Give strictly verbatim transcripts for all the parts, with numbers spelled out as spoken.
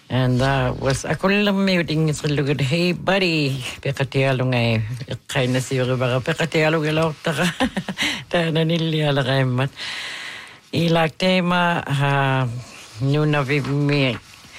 And that was a muting is look at hey buddy Pekatialung kind of see about Pekatialung Tana Nilia Remat. Ilak tema ha nuna me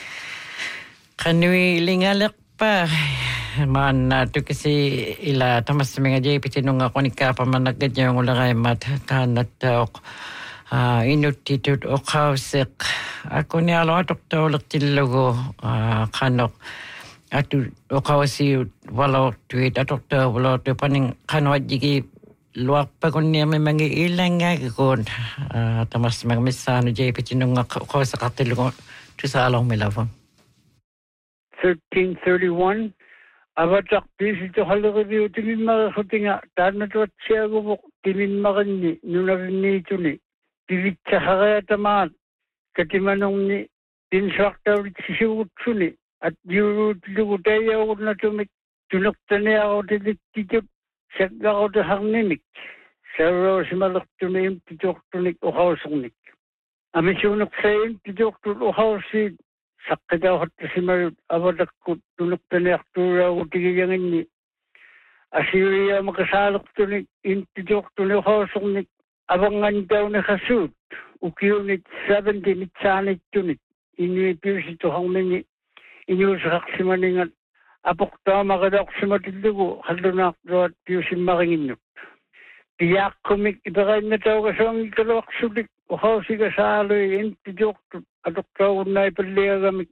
Kanui lingalak pa man to kasi ila tamas mga J P T nung ako ni Kapa man nagad yung ulangay mat tanat Ah, inutitut o kausik. Ako ni alo atok tawlak tilago kanok. Atu o kausi walau tuit atok taw walau tu paning kanwat jigi luak pa kun niya may mga ilang nga kikon. Tamas mga misano J P T nung kausa katilago tu sa along milawang. thirteen thirty-one Abatak pisi to halagabi utimin mga kutinga. Tarna to at siya gubok timin makani nunavini ito ni. Tivitsa hakayatamaan, katimanong ni tinsaktaw sisiwutsuni at yurutulugutaya ako na tumik, tunuktan niya ako titititip, sakga ako tahangninik, saraw si malaktunin titoktunik o hausungnik. Amisunok sa yun, titoktul o hausin, sakadaw hatta si marut, abadak ko tunuktan niya aktura o tigiyangin ni, asiriya makasalok tunik, in titoktunik o hausungnik, abangan daw na kasud, ukiunit seventy mitsanit tunit, inuipir si tuhang mini, inuusak si maningat, apok tawa makadok si matilugo, halunak daw at piusin makinginok. Tiyak kumik, ibakain na tawa kasawang ikalawak sulik, uhaw si kasaloy, intidok, atok tawa na ipalaya gamik,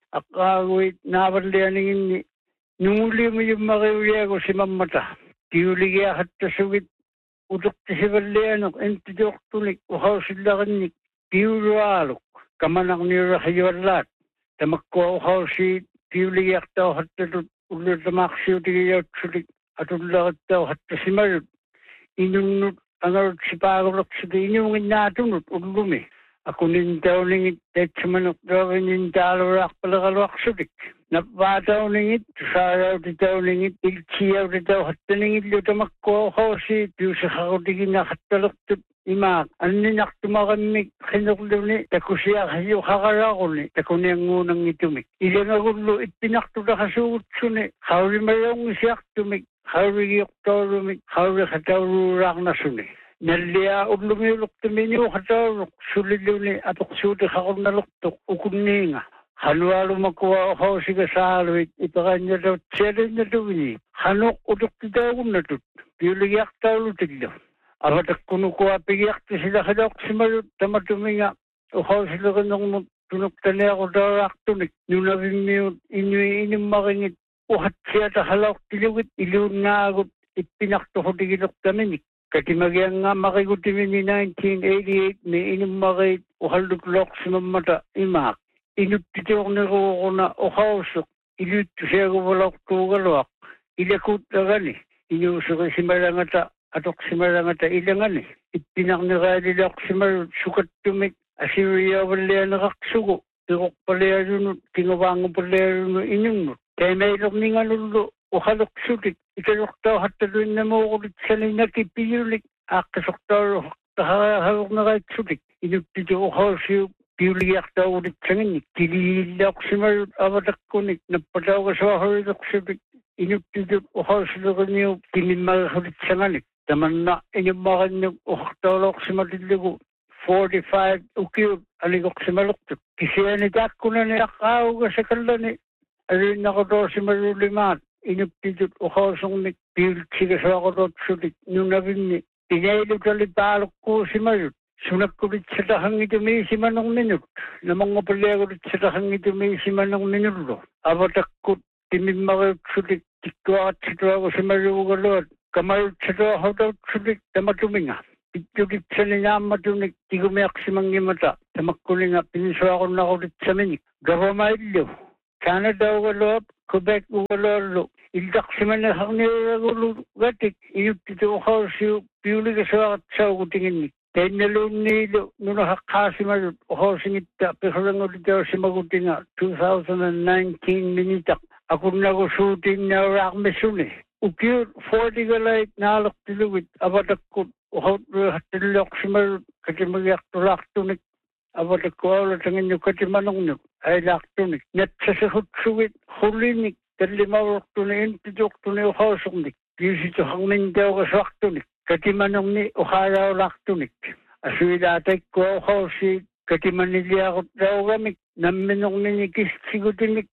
akawit nabalaya ningin ni, nunguli mo yung makiuliya ko si mamata, tiuligya hatta sugit, udok tisibalyanok, intidok tulik, uhaw sila kanik, tiuralok, kamanak niyo rahayawalat, tamakwa uhaw si tiuliyak tao hatta ulit tamaksiyo tigayaw tulik, at ulit tao hatta si marut, inunut, angarot si pagulok sa inyungin natunut, ulumi. Ako nintaw ningit, tet sa manok daw, nintalo rak palakalwak sulik. Napataw ningit, saraw titaw ningit, iltsiyaw titaw, hatta ningit liyo tamakko ako si, tiyo sa kakutigin na katalok tut imak. Ano ninak tumakamik, kinuklo ni, tako siya kayo kakarako ni, tako niyang ngunang itumik. Ilang agulo, itpinakto na kasuot suni, kawri mayong siyak tumik, kawri giyok tawrumik, kawri katawrurak na suni. Nalia ulumilok tuminyo katawruk, sulilo ni, atok suti kakong naluktok, ukun nga. Halwalo makuha ako si kasalwit, ipakanya daw, tsere na daw ni. Hanok udok titawag na tut, piuliyak tawlo tiglo. Abatak kunukuha, pigiyak ti sila kadok si marut, tamatuminga. Uhaw sila kanong tunok tani ako daw raktunik. Nunawin niyo, inuwi inim makingit. Uhat siya tahalawak tilawit, iliun nga agot, ipinakto ko tigilok taminik. Katimagyang nga makikutimin ni nineteen eighty-eight, may inim makit, uhalutlok si mamata, imak. Inutitok na ko na uhausok, ilut siya ko walak tugalwak, ilakot na gani, inuso ko si marangata, atok si marangata ilangani, itinak na kalilak si marut, sukat tumik, asiriya walaya nakaksugo, tikok palaya runot, tingawango palaya runot inyunot, kaya may ilok ni nga lulo, uhalok sutik, ikalok tao hataluin na mo kulit sa nakipiulik, akasok tao, tahalok na kahit sutik, inutitok uhausiyo, piuliyak daw ulit sa nganik. Kililak si marut abatak kunik. Napadaw ka sa harilak sibik. Inutidot uhaw sila kanyo. Tinimag ulit sa nganik. Taman na inimakan nyo uhaktawlak si matiligo. forty-five ukiyot. Aligok si maluktot. Kisiya ni Dako na niyakaw ka sa kalani. Alin na ko daw si marulimat. Inutidot uhaw sa nganik. Piulit siya sa ako daw sulit. Nung nabing ni. Tinaylo talitalok ko si marut. Sunak kulit sa tahang ito may si manong minut. Na mga pala kulit sa tahang ito may si manong minuto. Abatak ko timimmakot sulit. Tikwa at sitwa ko si marugalot. Kamarot sa tawa daw sulit na matuminga. Pitukit sa niya matunig. Tigumiyak si mangimata. Tamakkulinga piniswa ko na kulit sa minik. Gawamailyo. Sana daw galot. Quebec ugalolo. Ildak si manahang niragulo gatik. Inutito ko siyo. Piuli ka sa at sa kutingin ni. Kaya nalun nilo, nung nakakasi marut, uhaw singita, pero ulit daw si maguti nga, two thousand nineteen minitak. Ako nagusutin na rak mesune. Ukiyot, forty galay, nalak tiluwit, abadak ko, uhaw hatilok si marut, kasi magyak tulak tunik, avatakkuaula tangin katimanungnik ailaaqtunik natsasahutsuit hullinik tallimaurtuni intituqtuni uhausugnik kiisitu hangmintaugasaqtunik katimanungni uhaalaulaqtunik asuilaatakku uhausi katimaniliaqut taugamik namminungni kissigutinik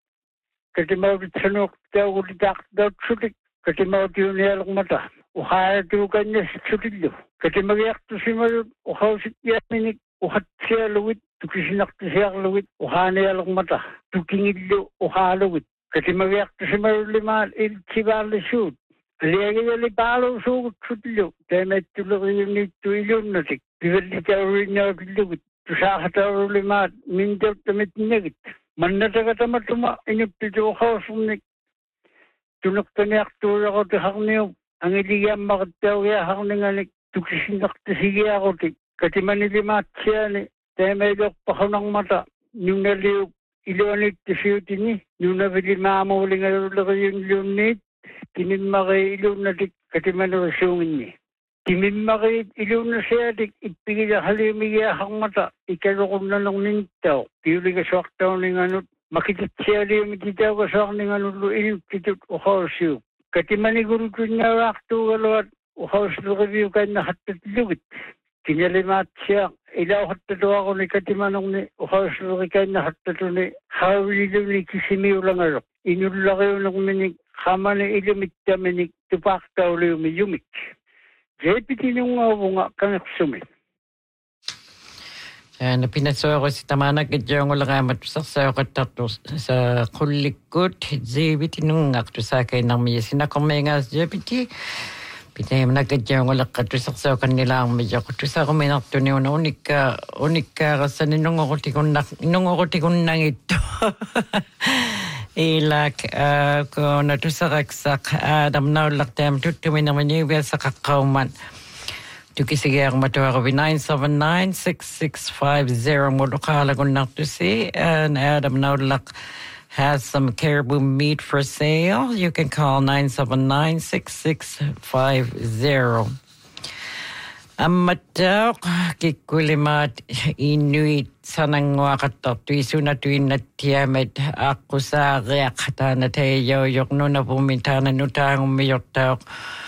katimautitsanuuqtaugulidaaqtautsutik katimautiunialugmata uhaatuukannassutилlu katimagiartusimalut uhausikkiaminik uhatsialugit tukisinartisiarlugit uhaanialugmata tukingillu uhaalugit katimagiartusimalullimaal iltsivaallisuut aliagivali paaluusuugutsutилlu taimattuleriuniittu ilunnatik pivallitauriinnautillugit tusaaqataurullimaat mintauttamitnagit mannatakatamаттuma inuppituuqausumnik tunuqtaniartuuleqoti harniu angiligiammaqattaugiaharninganik tukisinartisigiaqutik katimanilimaatiani taimailuorpaqunarmata nunaliuk iluanittisiutini nunavilimaamulingalleriunniit timimmari ilunnatik katimanerisuunginni timimmari ilunnasiatik ippigilahaliumigiaharmata ikaluqunnanernittau piuligasuartauninganut makitatsialiumititaugasarninganullu inuttitut uhaasiuk katimanigurutunnaaraartuugaluat uhausluqiviukainnahattatillugit kinalimaatsia ilauhattatuaquni katimanerni uhausluqikainnahattatuni haawililuni kisimiulangaloq inullariunerminik qamani ilumittaminik tupaaqtauliumi yumik jeepitinungaavunga kangersumi na pinasuoqsi tamaanakitjuangulaqaamat sarsaoqattartus sa qullikkut jeepitinungaaqtusaakainarmi sinakormiingaas jeepiti pitaimanakitjuangulaqattusarsaoqannilaarmijoqtusaqominartuniuna unikka unikkaarassani nungoqutikunnar nungoqutikunnangittu ilak kona tusaqaksaq aadamnaullartaam tuttuminerminiuviassaqaqqauman tukisigiarmatuaruvi nine seven nine six six five zero muluqaalagunnartusi and aadamnaullaq has some caribou meat for sale. You can call nine seven nine six six five zero. Ammatauq kikkulimaat inuit sananguaqattartuisunatuinnattiamat aaqqusaaqiaq taanatayauyoq nunapumitana nutaangummiyortauq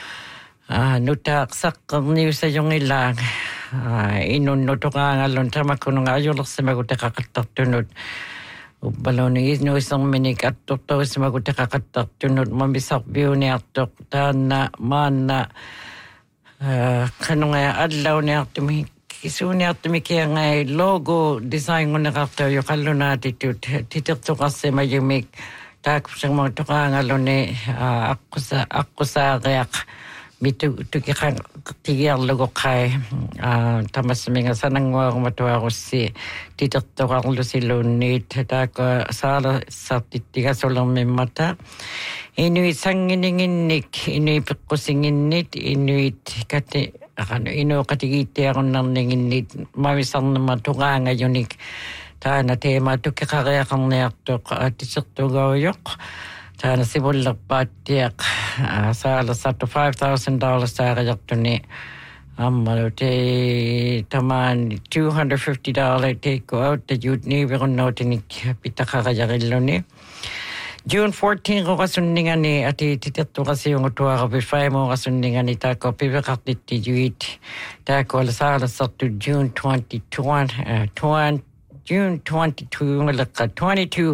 nutaaqsaqqerniusajungilaaq inunnutuqaangallun tamakkununga ajullersimaguteqaqattartunut Upbaloni nuiserminik attortorismaguteqaqattartunut mamisarpiuniartoq taanna maanna kanunga allauniartumi kisuuniartumi kiangai logo design-nguneqartauju qallunaatitut titertoqarsimayumik taaksermutuqaangalluni aqqusa aqqusaariaq mitu tukiqan tigiarlugoqai tamasminga sananguarumatuarussi titertoqarlusilluunniit taaka saala sartittigasolermimmata inuit sangininginnik inui peqqusinginnit inuit kati aqanu inuuqatigiittiarunnarninginnit mamisarnama tuqaangajunik taana teema tukiqariaqarniartoq tisertugaujoq taana sivullerpaattiaq saalasattu five thousand dollars taaqajartuni ammalute tamaan two hundred fifty dollars take out that you'd niivirunnauutinik pitaqaqajarilluni June fourteenth qoqasunningani ati titertuqasiungutuarapi faimuqasunningani taako piveqartittijuit taako saalasartu June twenty-two June twenty-two ngaleqqa twenty-two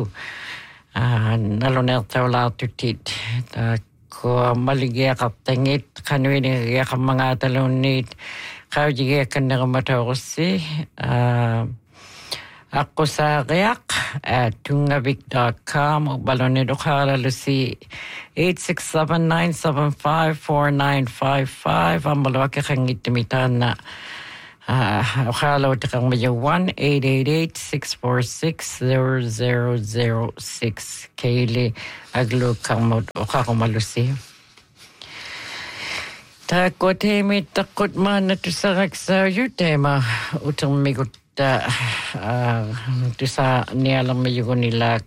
nalunertaulaartutit taako maligiaqartangit qanuinigiaqammangaataluunniit qaujigiakkannerumatauqussi aqusaaqiaq at tungavik dot com baloniduqaalalusi eight six seven nine seven five four nine five five ammaluakiqangittimiitaanna uqaalauteqarmiyu one eight eight eight six four six zero zero zero six kaili agluuqarmut uqarumalusi taakkuteemi taqqut maannatusaraqsaaju teema utermigut ta tusa nialermiyugunilaak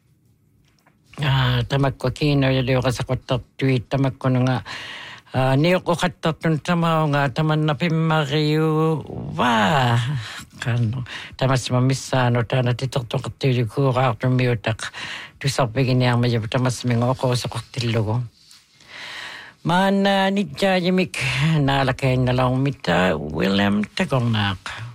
tamakkukino yaliuqasaquttartuit tamakkununga niuqqattartun tamaunga tamannapimmariu va Kano. Tamas mamissano tana titortoqartiuli kuuraartumiutaq tusarpiginiarma yapu tamas minga oqosoqartillugu. Maana nitjaajimik naalakainalaumita William Tagornaaq.